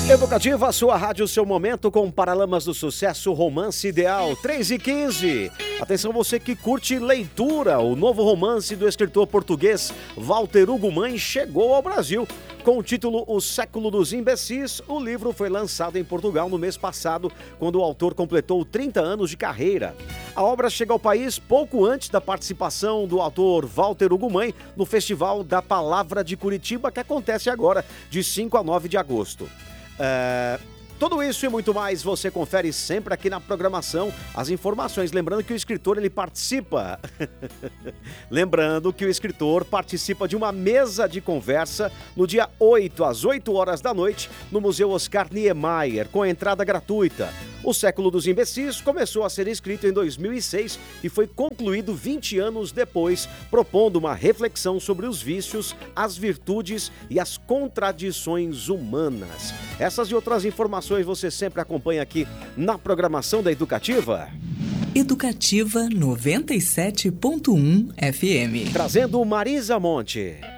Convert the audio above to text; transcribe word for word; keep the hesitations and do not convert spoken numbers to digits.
Educativa, sua rádio, seu momento com Paralamas do Sucesso, Romance Ideal, três e quinze. Atenção você que curte leitura, o novo romance do escritor português Walter Hugo Mãe chegou ao Brasil. Com o título O Século dos Imbecis, o livro foi lançado em Portugal no mês passado, quando o autor completou trinta anos de carreira. A obra chega ao país pouco antes da participação do autor Walter Hugo Mãe no Festival da Palavra de Curitiba, que acontece agora, de cinco a nove de agosto. É... Tudo isso e muito mais você confere sempre aqui na programação, as informações. Lembrando que o escritor ele participa. Lembrando que o escritor participa de uma mesa de conversa no dia oito, às oito horas da noite, no Museu Oscar Niemeyer, com entrada gratuita. O Século dos Imbecis começou a ser escrito em dois mil e seis e foi concluído vinte anos depois, propondo uma reflexão sobre os vícios, as virtudes e as contradições humanas. Essas e outras informações você sempre acompanha aqui na programação da Educativa. Educativa noventa e sete ponto um F M. Trazendo Marisa Monte.